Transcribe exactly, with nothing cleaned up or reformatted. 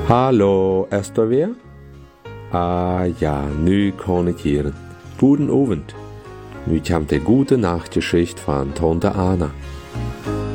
Hallo, is er weer? Ah ja, nu kan ik hier. Guten Abend. Nu komt de gute Nachtgeschichte van Tante Anna.